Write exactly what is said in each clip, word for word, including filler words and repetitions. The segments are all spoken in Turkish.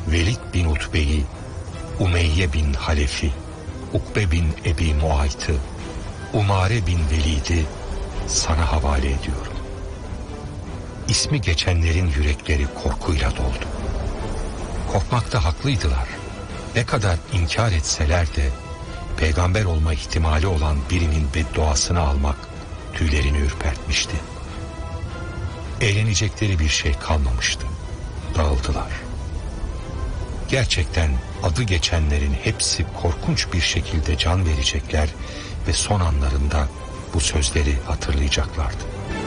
Velid bin Utbe'yi, Umeyye bin Halef'i, Ukbe bin Ebi Muayt'ı, Umare bin Velid'i sana havale ediyorum. İsmi geçenlerin yürekleri korkuyla doldu. Korkmakta haklıydılar. Ne kadar inkar etseler de peygamber olma ihtimali olan birinin bedduasını almak tüylerini ürpertmişti. Eğlenecekleri bir şey kalmamıştı. Dağıldılar. Gerçekten adı geçenlerin hepsi korkunç bir şekilde can verecekler ve son anlarında bu sözleri hatırlayacaklardı.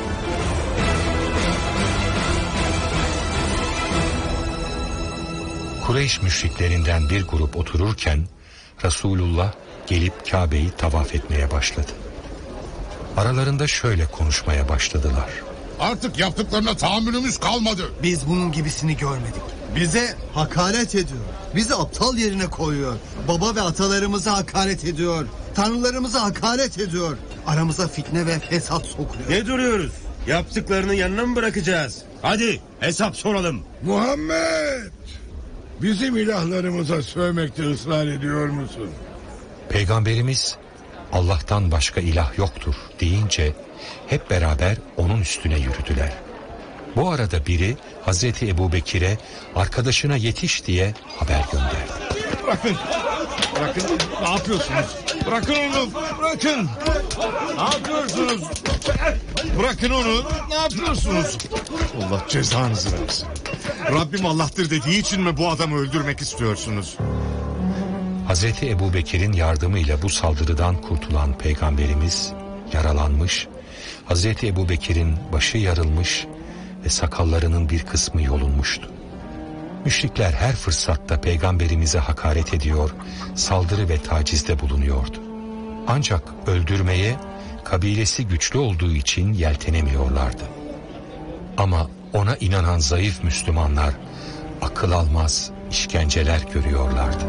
Kureyş müşriklerinden bir grup otururken Resulullah gelip Kabe'yi tavaf etmeye başladı. Aralarında şöyle konuşmaya başladılar. Artık yaptıklarına tahammülümüz kalmadı. Biz bunun gibisini görmedik. Bize hakaret ediyor. Bizi aptal yerine koyuyor. Baba ve atalarımıza hakaret ediyor. Tanrılarımıza hakaret ediyor. Aramıza fitne ve fesat sokuyor. Ne duruyoruz? Yaptıklarını yanına mı bırakacağız? Hadi hesap soralım. Muhammed! Bizim ilahlarımıza sövmekte ısrar ediyor musun? Peygamberimiz Allah'tan başka ilah yoktur deyince hep beraber onun üstüne yürüdüler. Bu arada biri Hazreti Ebubekir'e arkadaşına yetiş diye haber gönderdi. Bırakın! Bırakın! Ne yapıyorsunuz? Bırakın onu! Bırakın! Ne yapıyorsunuz? Bırakın onu! Ne yapıyorsunuz? Allah cezanızı versin. Rabbim Allah'tır dediği için mi bu adamı öldürmek istiyorsunuz? Hazreti Ebubekir'in yardımıyla bu saldırıdan kurtulan Peygamberimiz yaralanmış, Hazreti Ebubekir'in başı yarılmış ve sakallarının bir kısmı yolunmuştu. Müşrikler her fırsatta Peygamberimize hakaret ediyor, saldırı ve tacizde bulunuyordu. Ancak öldürmeye kabilesi güçlü olduğu için yeltenemiyorlardı. Ama ona inanan zayıf Müslümanlar akıl almaz işkenceler görüyorlardı.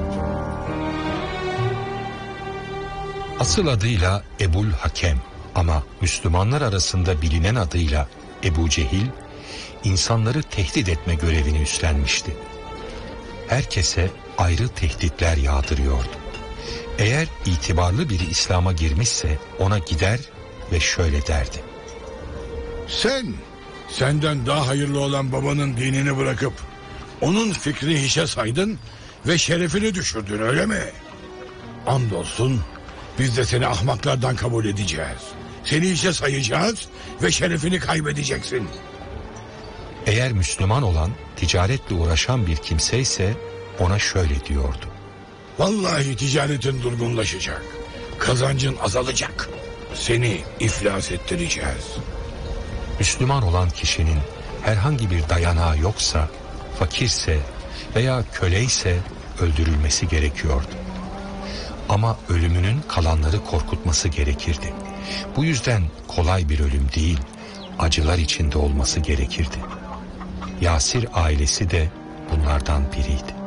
Asıl adıyla Ebul Hakem ama Müslümanlar arasında bilinen adıyla Ebu Cehil, insanları tehdit etme görevini üstlenmişti. Herkese ayrı tehditler yağdırıyordu. Eğer itibarlı biri İslam'a girmişse ona gider ve şöyle derdi. Sen, senden daha hayırlı olan babanın dinini bırakıp onun fikrini hiçe saydın ve şerefini düşürdün, öyle mi? Andolsun biz de seni ahmaklardan kabul edeceğiz. Seni hiçe sayacağız ve şerefini kaybedeceksin. Eğer Müslüman olan, ticaretle uğraşan bir kimseyse ona şöyle diyordu. Vallahi ticaretin durgunlaşacak. Kazancın azalacak. Seni iflas ettireceğiz. Müslüman olan kişinin herhangi bir dayanağı yoksa, fakirse veya köleyse öldürülmesi gerekiyordu. Ama ölümünün kalanları korkutması gerekirdi. Bu yüzden kolay bir ölüm değil, acılar içinde olması gerekirdi. Yasir ailesi de bunlardan biriydi.